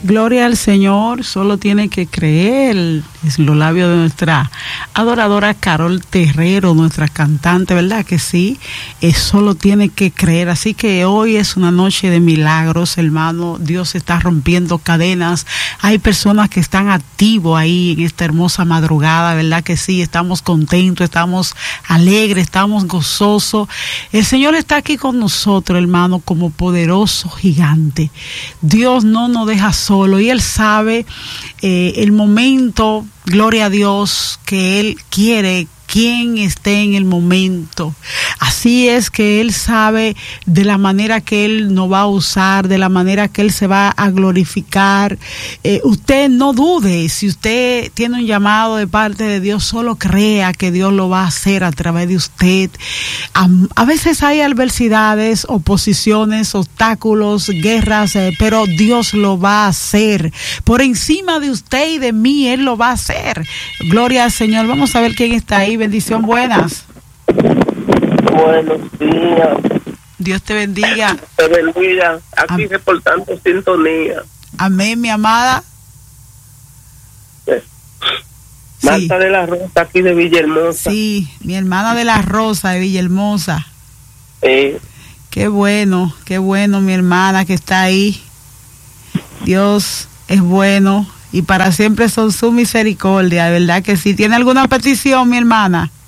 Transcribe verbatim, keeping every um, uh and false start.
Gloria al Señor, solo tiene que creer. Es los labios de nuestra adoradora Carol Terrero, nuestra cantante, ¿verdad que sí? Es solo tiene que creer. Así que hoy es una noche de milagros, hermano. Dios está rompiendo cadenas. Hay personas que están activos ahí en esta hermosa madrugada, ¿verdad que sí? Estamos contentos, estamos alegres, estamos gozosos. El Señor está aquí con nosotros, hermano, como poderoso gigante. Dios no nos deja solo y Él sabe eh, el momento, gloria a Dios, que Él quiere quien esté en el momento. Así es que Él sabe de la manera que Él nos va a usar, de la manera que Él se va a glorificar. Eh, usted no dude, si usted tiene un llamado de parte de Dios, solo crea que Dios lo va a hacer a través de usted. A, a veces hay adversidades, oposiciones, obstáculos, guerras, eh, pero Dios lo va a hacer. Por encima de usted y de mí, Él lo va a hacer. Gloria al Señor. Vamos a ver quién está ahí. Bendición, buenas. Buenos días. Dios te bendiga. Te bendiga. Aquí Am- reportando sintonía. Amén, mi amada. Sí. Marta de la Rosa, aquí de Villahermosa. Sí, mi hermana de la Rosa de Villahermosa. Eh, Qué bueno, qué bueno, mi hermana que está ahí. Dios es bueno y para siempre son su misericordia, de verdad que sí. ¿Tiene alguna petición, mi hermana?